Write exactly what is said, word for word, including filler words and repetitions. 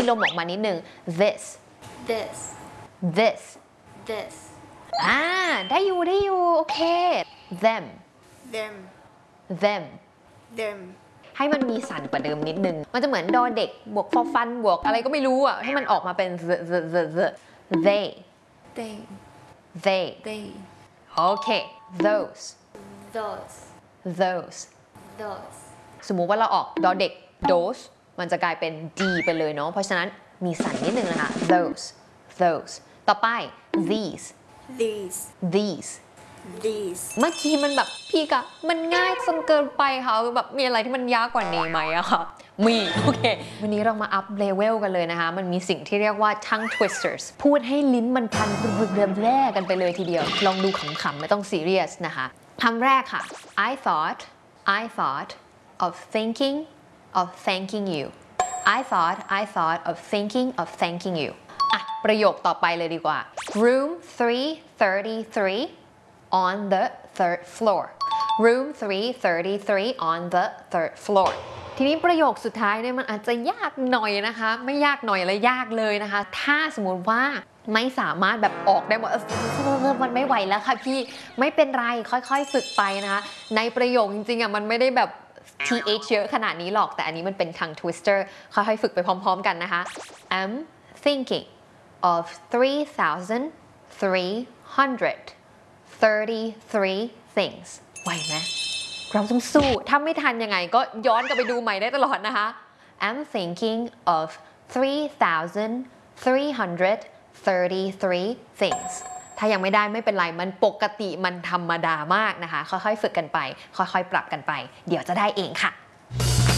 ลมออกมานิดนึง this this this this อ่าได้อยู่ได้อยู่โอเค them them them them ให้มันมีสันกว่าเดิมนิดนึงมันจะเหมือนดอเด็กบวกฟอฟันบวกอะไรก็ไม่รู้อ่ะให้มันออกมาเป็น the the the the they they they they โอเค those those those those สมมุติว่าเราออกดอเด็ก those มันจะกลายเป็น d ไปเลยเนาะเพราะฉะนั้นมีสันนิดนึงนะคะ those those ต่อไป these these these these เมื่อกี้มันแบบพี่กะมันง่ายจนเกินไปค่ะแบบมีอะไรที่มันยากกว่านี้ไหมอะค่ะมีโอเควันนี้เรามาอัพเลเวลกันเลยนะคะมันมีสิ่งที่เรียกว่า tongue twisters พูดให้ลิ้นมันพันแร่กันไปเลยทีเดียวลองดูขำๆไม่ต้องซีเรียสนะคะคำแรกค่ะ I thought I thought of thinking of thanking you I thought I thought of thinking of thanking you อ่ะประโยคต่อไปเลยดีกว่า room three thirty-three on the third floor room three thirty-three on the third floor ทีนี้ประโยคสุดท้ายเนี่ยมันอาจจะยากหน่อยนะคะไม่ยากหน่อยเลยยากเลยนะคะถ้าสมมติว่าไม่สามารถแบบออกได้หมดมันไม่ไหวแล้วค่ะพี่ไม่เป็นไรค่อยๆฝึกไปนะคะในประโยคจริงๆอ่ะมันไม่ได้แบบ th เยอะขนาดนี้หรอกแต่อันนี้มันเป็น tongue twister ค่อยๆฝึกไปพร้อมๆกันนะคะ I'm thinking of three thousand three hundred thirty-three things ไหวไหมเราต้องสู้ถ้าไม่ทันยังไงก็ย้อนกลับไปดูใหม่ได้ตลอดนะคะ I'm thinking of three thousand three hundred thirty-three things ถ้ายังไม่ได้ไม่เป็นไรมันปกติมันธรรมดามากนะคะค่อยๆฝึกกันไปค่อยๆปรับกันไปเดี๋ยวจะได้เองค่ะ